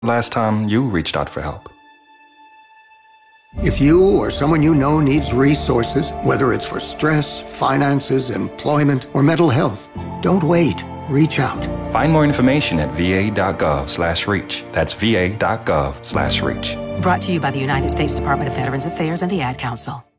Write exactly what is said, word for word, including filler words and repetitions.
Last time you reached out for help? If you or someone you know needs resources, whether it's for stress, finances, employment, or mental health, don't wait. Reach out. Find more information at va.gov slash reach. That's va.gov slash reach. Brought to you by the United States Department of Veterans Affairs and the Ad Council.